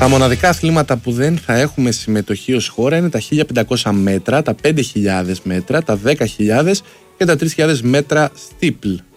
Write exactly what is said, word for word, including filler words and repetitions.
Τα μοναδικά αθλήματα που δεν θα έχουμε συμμετοχή ως χώρα είναι τα χίλια πεντακόσια μέτρα, τα πέντε χιλιάδες μέτρα, τα δέκα χιλιάδες και τα τρεις χιλιάδες μέτρα στίπλ.